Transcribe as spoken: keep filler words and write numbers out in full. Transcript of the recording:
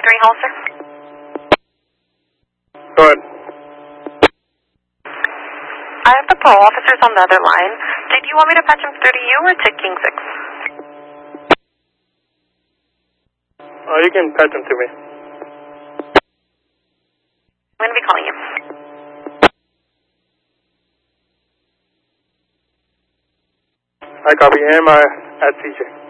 three hall, sir. Go ahead. I have the parole officers on the other line. Did you want me to patch him through to you or to King six? Uh, you can patch him to me. I'm going to be calling you. I copy. Am I at C J?